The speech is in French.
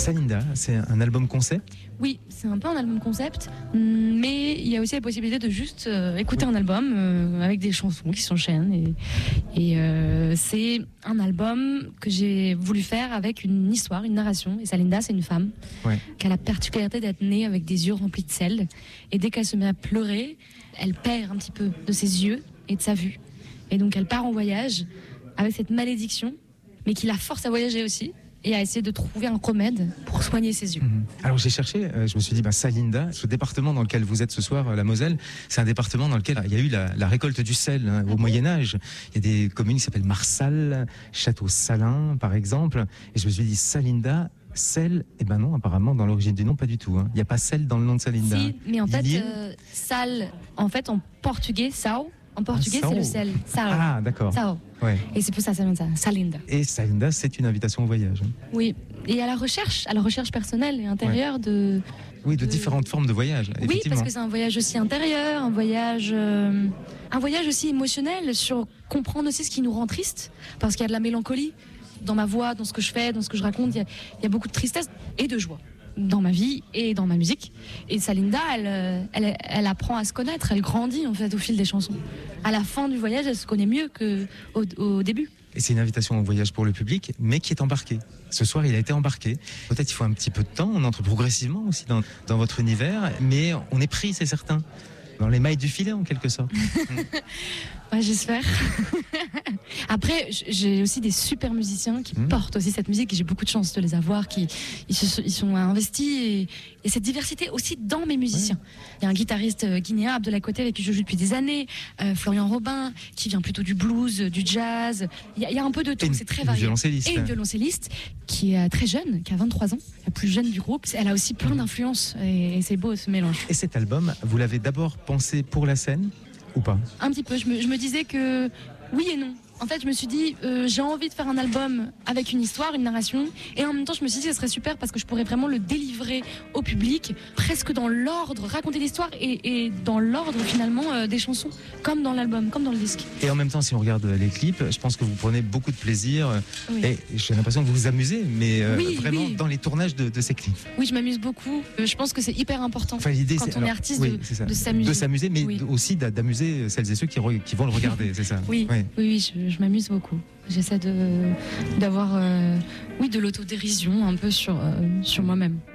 Salinda, c'est un album concept? Oui, c'est un peu un album concept, mais il y a aussi la possibilité de juste écouter un album avec des chansons qui s'enchaînent. Et c'est un album que j'ai voulu faire avec une histoire, une narration. Et Salinda, c'est une femme qui a la particularité d'être née avec des yeux remplis de sel. Et dès qu'elle se met à pleurer, elle perd un petit peu de ses yeux et de sa vue. Et donc elle part en voyage avec cette malédiction, mais qui la force à voyager aussi. Et à essayer de trouver un remède pour soigner ses yeux. Alors j'ai cherché, je me suis dit, Salinda, ce département dans lequel vous êtes ce soir, la Moselle, c'est un département dans lequel il y a eu la récolte du sel au Moyen-Âge. Il y a des communes qui s'appellent Marsal, Château-Salin par exemple. Et je me suis dit, Salinda, sel, eh ben non, apparemment dans l'origine du nom, pas du tout. Il n'y a pas sel dans le nom de Salinda. Si, mais en fait, sal, en portugais, sao. En portugais, c'est le sel. Sao. Ah, d'accord. Sao. Ouais. Et c'est pour ça vient de ça, Salinda. Et Salinda, c'est une invitation au voyage. Oui, et à la recherche personnelle et intérieure de différentes formes de voyage. Oui, parce que c'est un voyage aussi intérieur, un voyage aussi émotionnel sur comprendre aussi ce qui nous rend triste, parce qu'il y a de la mélancolie dans ma voix, dans ce que je fais, dans ce que je raconte. Il y a beaucoup de tristesse et de joie dans ma vie et dans ma musique. Et Salinda, elle apprend à se connaître, elle grandit en fait au fil des chansons. À la fin du voyage, elle se connaît mieux qu'au début. Et c'est une invitation au voyage pour le public, mais qui est embarqué. Ce soir, il a été embarqué. Peut-être il faut un petit peu de temps, on entre progressivement aussi dans votre univers, mais on est pris, c'est certain, dans les mailles du filet en quelque sorte. Ouais, j'espère. Après, j'ai aussi des super musiciens qui portent aussi cette musique et j'ai beaucoup de chance de les avoir, ils sont investis et cette diversité aussi dans mes musiciens. Il y a un guitariste guinéen, Abdelakoté, avec qui je joue depuis des années, Florian Robin, qui vient plutôt du blues, du jazz. Il y a un peu de tout, c'est très varié. Et une violoncelliste qui est très jeune, qui a 23 ans, la plus jeune du groupe. Elle a aussi plein d'influences et c'est beau ce mélange. Et cet album, vous l'avez d'abord pensé pour la scène ou pas? Un petit peu, je me disais que oui et non. En fait, je me suis dit, j'ai envie de faire un album avec une histoire, une narration, et en même temps, je me suis dit que ce serait super parce que je pourrais vraiment le délivrer au public, presque dans l'ordre, raconter l'histoire et dans l'ordre finalement des chansons, comme dans l'album, comme dans le disque. Et en même temps, si on regarde les clips, je pense que vous prenez beaucoup de plaisir, et j'ai l'impression que vous vous amusez, mais vraiment dans les tournages de ces clips. Oui, je m'amuse beaucoup. Je pense que c'est hyper important l'idée, quand on est artiste de s'amuser. De s'amuser, mais aussi d'amuser celles et ceux qui vont le regarder, c'est ça? Oui, je m'amuse beaucoup. J'essaie d'avoir de l'autodérision un peu sur moi-même.